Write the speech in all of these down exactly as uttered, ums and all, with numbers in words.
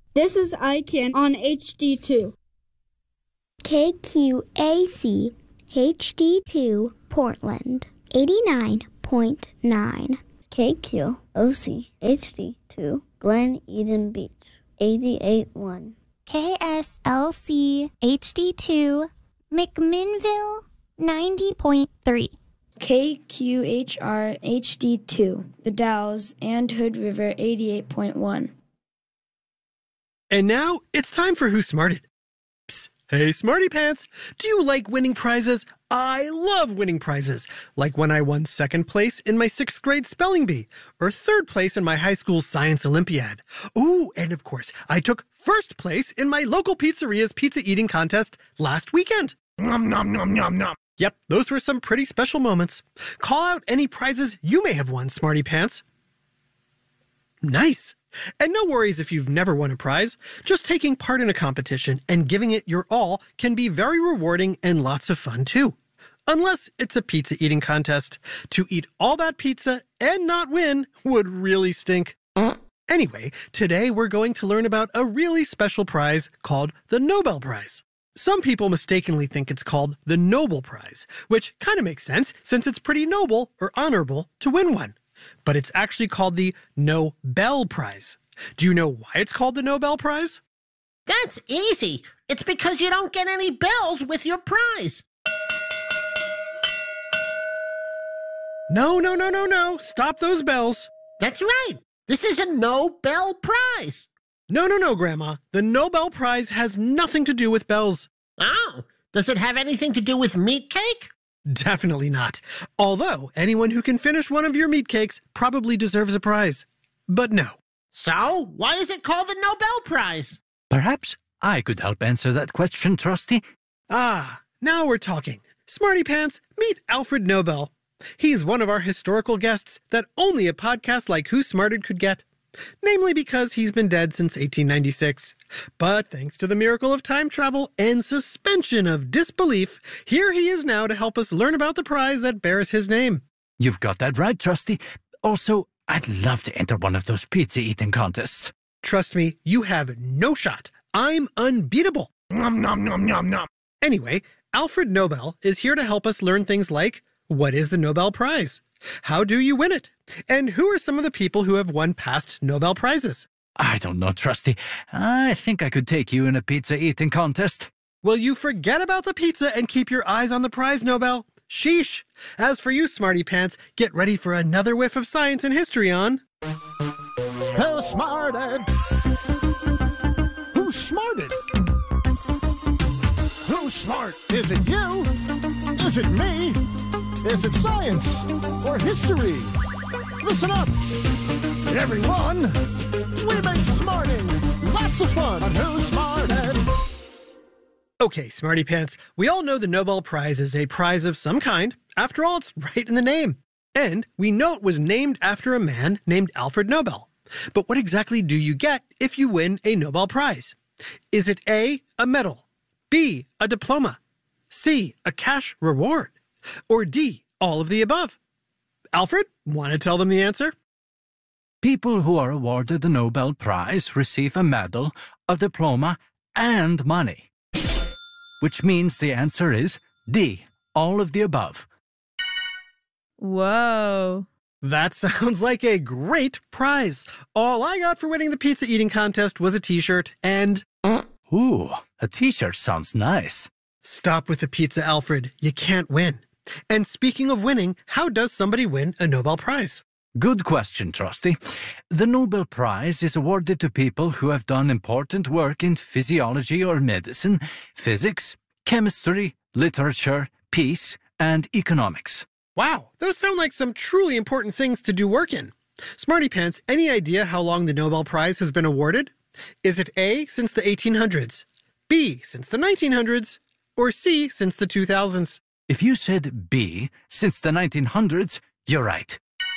This is I C A N on H D two. K Q A C H D two Portland, eighty-nine point nine. K Q O C H D two Glen Eden Beach, eighty-eight point one. K S L C H D two McMinnville, ninety point three. K Q H R H D two The Dalles and Hood River, eighty-eight point one. And now it's time for Who Smarted. Psst. Hey, Smarty Pants, do you like winning prizes? I love winning prizes, like when I won second place in my sixth grade spelling bee, or third place in my high school science Olympiad. Ooh, and of course, I took first place in my local pizzeria's pizza eating contest last weekend. Nom, nom, nom, nom, nom. Yep, those were some pretty special moments. Call out any prizes you may have won, Smarty Pants. Nice. And no worries if you've never won a prize. Just taking part in a competition and giving it your all can be very rewarding and lots of fun too. Unless it's a pizza eating contest. To eat all that pizza and not win would really stink. Anyway, today we're going to learn about a really special prize called the Nobel Prize. Some people mistakenly think it's called the Nobel Prize, which kind of makes sense since it's pretty noble or honorable to win one. But it's actually called the Nobel Prize. Do you know why it's called the Nobel Prize? That's easy. It's because you don't get any bells with your prize. No, no, no, no, no. Stop those bells. That's right. This is a Nobel Prize. No, no, no, Grandma. The Nobel Prize has nothing to do with bells. Oh, does it have anything to do with meat cake? Definitely not. Although anyone who can finish one of your meat cakes probably deserves a prize. But no. So, why is it called the Nobel Prize? Perhaps I could help answer that question, Trusty. Ah, now we're talking. Smarty Pants, meet Alfred Nobel. He's one of our historical guests that only a podcast like Who Smarted could get. Namely because he's been dead since eighteen ninety-six. But thanks to the miracle of time travel and suspension of disbelief, here he is now to help us learn about the prize that bears his name. You've got that right, Trusty. Also, I'd love to enter one of those pizza eating contests. Trust me, you have no shot. I'm unbeatable. Nom, nom, nom, nom, nom. Anyway, Alfred Nobel is here to help us learn things like, what is the Nobel Prize? How do you win it? And who are some of the people who have won past Nobel Prizes? I don't know, Trusty. I think I could take you in a pizza eating contest. Will you forget about the pizza and keep your eyes on the prize, Nobel? Sheesh. As for you, Smarty Pants, get ready for another whiff of science and history on... Who smarted? Who smarted? Who's smart? Is it you? Is it me? Is it science or history? Listen up, everyone. We make smarting lots of fun on Who Smarted. Okay, Smarty Pants, we all know the Nobel Prize is a prize of some kind. After all, it's right in the name. And we know it was named after a man named Alfred Nobel. But what exactly do you get if you win a Nobel Prize? Is it A, a medal, B, a diploma, C, a cash reward, or D, all of the above? Alfred, want to tell them the answer? People who are awarded the Nobel Prize receive a medal, a diploma, and money. Which means the answer is D, all of the above. Whoa. That sounds like a great prize. All I got for winning the pizza eating contest was a t-shirt and... Ooh, a t-shirt sounds nice. Stop with the pizza, Alfred. You can't win. And speaking of winning, how does somebody win a Nobel Prize? Good question, Trusty. The Nobel Prize is awarded to people who have done important work in physiology or medicine, physics, chemistry, literature, peace, and economics. Wow, those sound like some truly important things to do work in. Smarty Pants, any idea how long the Nobel Prize has been awarded? Is it A, since the eighteen hundreds, B, since the nineteen hundreds, or C, since the two thousands? If you said B, since the nineteen hundreds, you're right.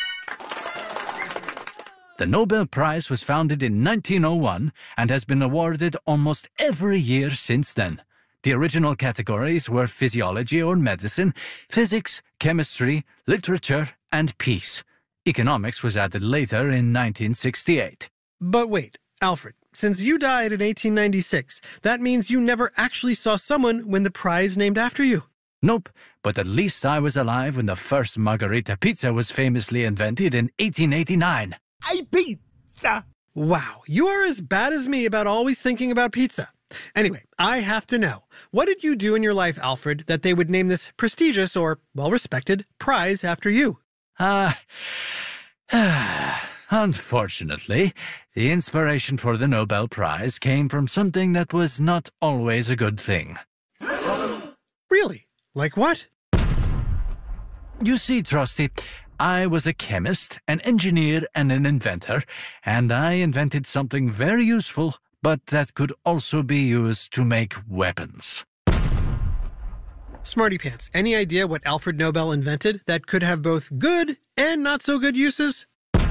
The Nobel Prize was founded in nineteen oh one and has been awarded almost every year since then. The original categories were physiology or medicine, physics, chemistry, literature, and peace. Economics was added later in nineteen sixty-eight. But wait, Alfred, since you died in eighteen ninety-six, that means you never actually saw someone win the prize named after you. Nope, but at least I was alive when the first margarita pizza was famously invented in eighteen eighty-nine. A pizza! Wow, you are as bad as me about always thinking about pizza. Anyway, I have to know, what did you do in your life, Alfred, that they would name this prestigious or well-respected prize after you? Ah, uh, unfortunately, the inspiration for the Nobel Prize came from something that was not always a good thing. Really? Like what? You see, Trusty, I was a chemist, an engineer, and an inventor, and I invented something very useful, but that could also be used to make weapons. Smarty Pants, any idea what Alfred Nobel invented that could have both good and not so good uses?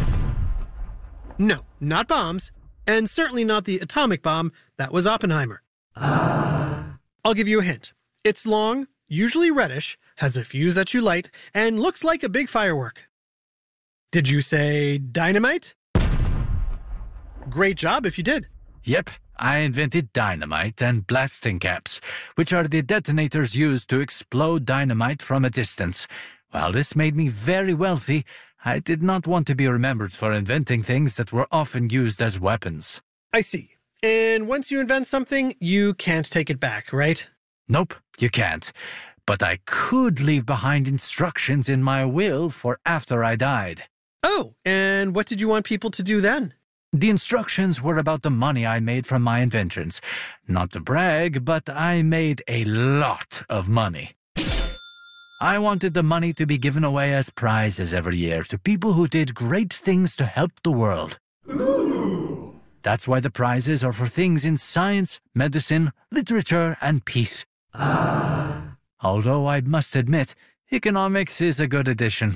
No, not bombs, and certainly not the atomic bomb. That was Oppenheimer. Uh... I'll give you a hint. It's long, usually reddish, has a fuse that you light, and looks like a big firework. Did you say dynamite? Great job if you did. Yep, I invented dynamite and blasting caps, which are the detonators used to explode dynamite from a distance. While this made me very wealthy, I did not want to be remembered for inventing things that were often used as weapons. I see. And once you invent something, you can't take it back, right? Nope, you can't. But I could leave behind instructions in my will for after I died. Oh, and what did you want people to do then? The instructions were about the money I made from my inventions. Not to brag, but I made a lot of money. I wanted the money to be given away as prizes every year to people who did great things to help the world. Ooh. That's why the prizes are for things in science, medicine, literature, and peace. Ah. Although I must admit, economics is a good addition.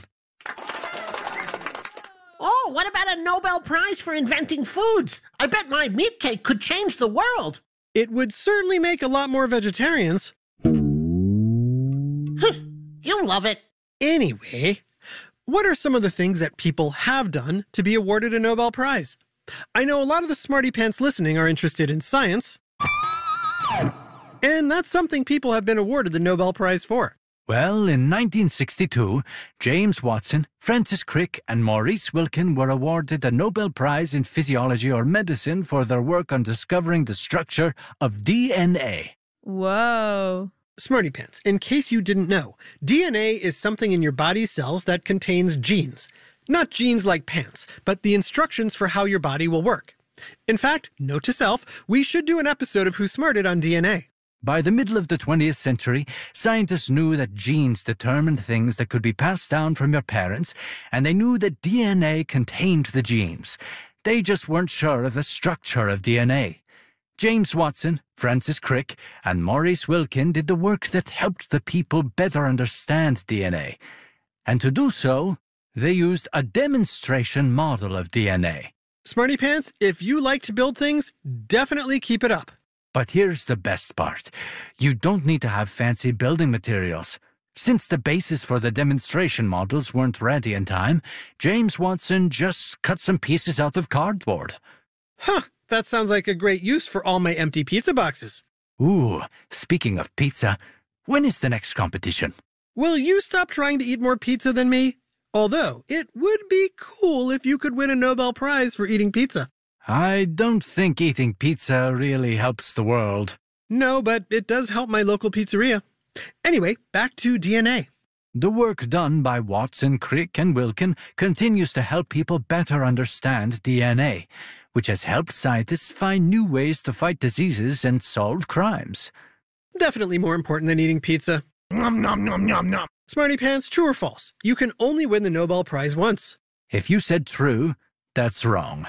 Oh, what about a Nobel Prize for inventing foods? I bet my meat cake could change the world. It would certainly make a lot more vegetarians. You love it. Anyway, what are some of the things that people have done to be awarded a Nobel Prize? I know a lot of the smarty pants listening are interested in science. And that's something people have been awarded the Nobel Prize for. Well, in nineteen sixty-two, James Watson, Francis Crick, and Maurice Wilkin were awarded a Nobel Prize in Physiology or Medicine for their work on discovering the structure of D N A. Whoa. Smarty Pants, in case you didn't know, D N A is something in your body's cells that contains genes. Not genes like pants, but the instructions for how your body will work. In fact, note to self, we should do an episode of Who Smarted on D N A. By the middle of the twentieth century, scientists knew that genes determined things that could be passed down from your parents, and they knew that D N A contained the genes. They just weren't sure of the structure of D N A. James Watson, Francis Crick, and Maurice Wilkin did the work that helped the people better understand D N A. And to do so, they used a demonstration model of D N A. Smarty Pants, if you like to build things, definitely keep it up. But here's the best part. You don't need to have fancy building materials. Since the basis for the demonstration models weren't ready in time, James Watson just cut some pieces out of cardboard. Huh, that sounds like a great use for all my empty pizza boxes. Ooh, speaking of pizza, when is the next competition? Will you stop trying to eat more pizza than me? Although, it would be cool if you could win a Nobel Prize for eating pizza. I don't think eating pizza really helps the world. No, but it does help my local pizzeria. Anyway, back to D N A. The work done by Watson, Crick, and Wilkin continues to help people better understand D N A, which has helped scientists find new ways to fight diseases and solve crimes. Definitely more important than eating pizza. Nom nom nom nom nom. Smarty Pants, true or false? You can only win the Nobel Prize once. If you said true, that's wrong.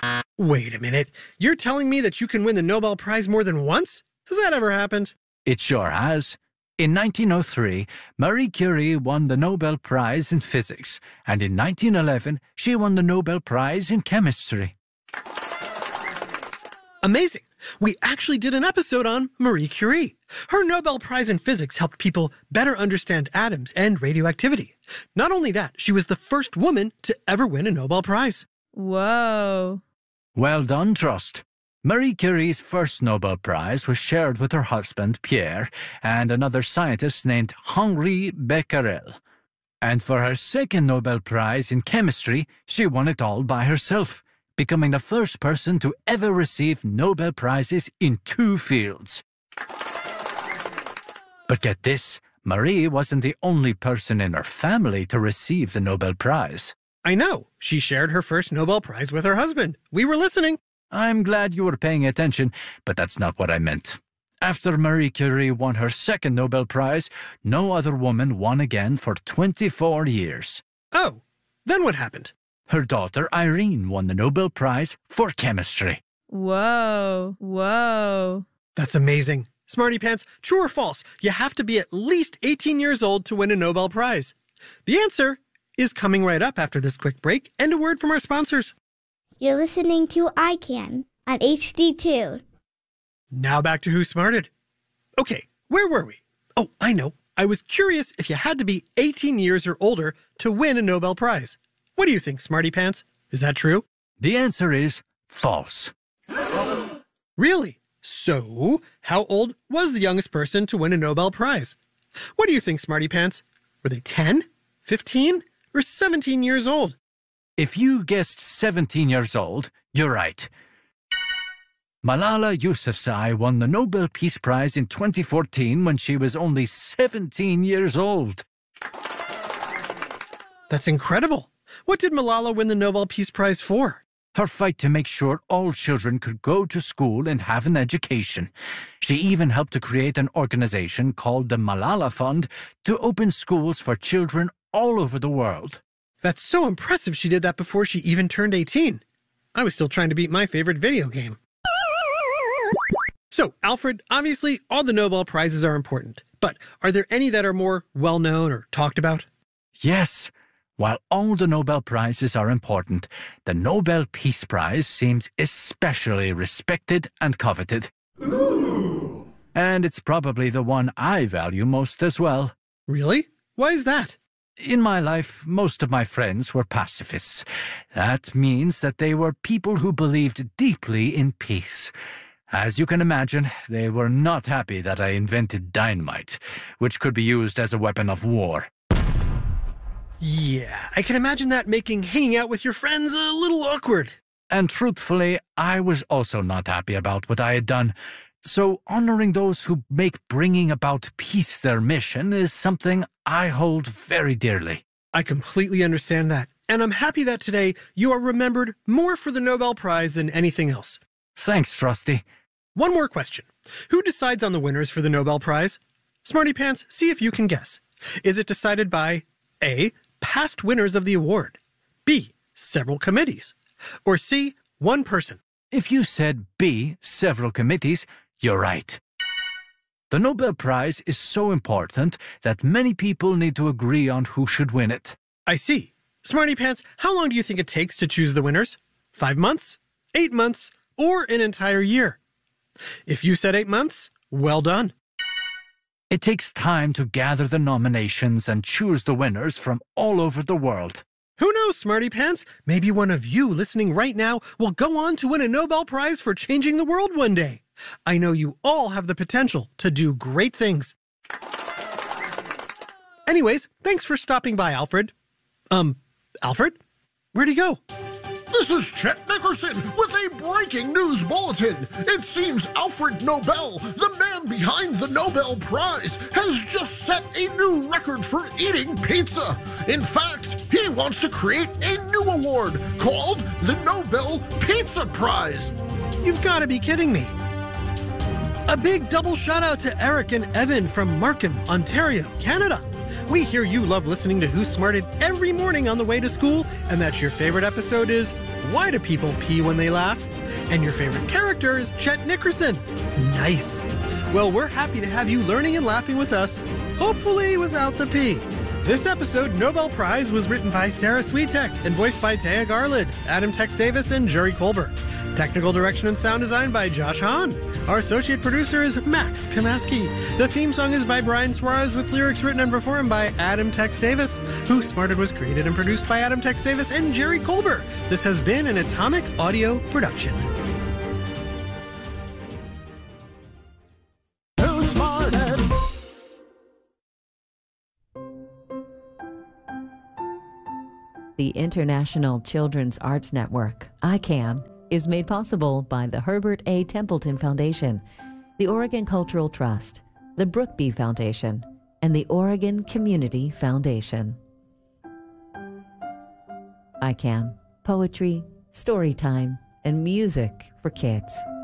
Wait a minute. You're telling me that you can win the Nobel Prize more than once? Has that ever happened? It sure has. In nineteen oh three, Marie Curie won the Nobel Prize in Physics, and in nineteen eleven, she won the Nobel Prize in Chemistry. Amazing! We actually did an episode on Marie Curie. Her Nobel Prize in Physics helped people better understand atoms and radioactivity. Not only that, she was the first woman to ever win a Nobel Prize. Whoa. Well done, Trust. Marie Curie's first Nobel Prize was shared with her husband, Pierre, and another scientist named Henri Becquerel. And for her second Nobel Prize in chemistry, she won it all by herself, becoming the first person to ever receive Nobel Prizes in two fields. But get this, Marie wasn't the only person in her family to receive the Nobel Prize. I know. She shared her first Nobel Prize with her husband. We were listening. I'm glad you were paying attention, but that's not what I meant. After Marie Curie won her second Nobel Prize, no other woman won again for twenty-four years. Oh, then what happened? Her daughter Irene won the Nobel Prize for chemistry. Whoa, whoa. That's amazing. Smarty Pants, true or false? You have to be at least eighteen years old to win a Nobel Prize. The answer is coming right up after this quick break and a word from our sponsors. You're listening to I CAN on H D two. Now back to Who Smarted. Okay, where were we? Oh, I know. I was curious if you had to be eighteen years or older to win a Nobel Prize. What do you think, Smarty Pants? Is that true? The answer is false. Really? So, how old was the youngest person to win a Nobel Prize? What do you think, Smarty Pants? Were they ten, fifteen, or seventeen years old? If you guessed seventeen years old, you're right. Malala Yousafzai won the Nobel Peace Prize in twenty fourteen when she was only seventeen years old. That's incredible. What did Malala win the Nobel Peace Prize for? Her fight to make sure all children could go to school and have an education. She even helped to create an organization called the Malala Fund to open schools for children all over the world. That's so impressive she did that before she even turned eighteen. I was still trying to beat my favorite video game. So, Alfred, obviously all the Nobel Prizes are important, but are there any that are more well-known or talked about? Yes. While all the Nobel Prizes are important, the Nobel Peace Prize seems especially respected and coveted. Ooh. And it's probably the one I value most as well. Really? Why is that? In my life, most of my friends were pacifists. That means that they were people who believed deeply in peace. As you can imagine, they were not happy that I invented dynamite, which could be used as a weapon of war. Yeah, I can imagine that making hanging out with your friends a little awkward. And truthfully, I was also not happy about what I had done. So honoring those who make bringing about peace their mission is something I hold very dearly. I completely understand that. And I'm happy that today you are remembered more for the Nobel Prize than anything else. Thanks, Frosty. One more question. Who decides on the winners for the Nobel Prize? Smarty Pants, see if you can guess. Is it decided by A, past winners of the award, B, several committees, or C, one person? If you said B, several committees, you're right. The Nobel Prize is so important that many people need to agree on who should win it. I see. Smarty Pants, how long do you think it takes to choose the winners? Five months? Eight months? Or an entire year? If you said eight months, well done. It takes time to gather the nominations and choose the winners from all over the world. Who knows, Smarty Pants? Maybe one of you listening right now will go on to win a Nobel Prize for changing the world one day. I know you all have the potential to do great things. Anyways, thanks for stopping by, Alfred. Um, Alfred? Where'd he go? This is Chet Nickerson with a breaking news bulletin. It seems Alfred Nobel, the man behind the Nobel Prize, has just set a new record for eating pizza. In fact, he wants to create a new award called the Nobel Pizza Prize. You've got to be kidding me. A big double shout out to Eric and Evan from Markham, Ontario, Canada. We hear you love listening to Who Smarted every morning on the way to school, and that your favorite episode is Why Do People Pee When They Laugh? And your favorite character is Chet Nickerson. Nice. Well, we're happy to have you learning and laughing with us, hopefully without the pee. This episode, Nobel Prize, was written by Sarah Sweetek and voiced by Taya Garlid, Adam Tex Davis, and Jerry Colbert. Technical direction and sound design by Josh Hahn. Our associate producer is Max Kamaski. The theme song is by Brian Suarez with lyrics written and performed by Adam Tex Davis. Who Smarted was created and produced by Adam Tex Davis and Jerry Colbert. This has been an Atomic Audio production. The International Children's Arts Network, I CAN, is made possible by the Herbert A. Templeton Foundation, the Oregon Cultural Trust, the Brookby Foundation, and the Oregon Community Foundation. I CAN, poetry, story time, and music for kids.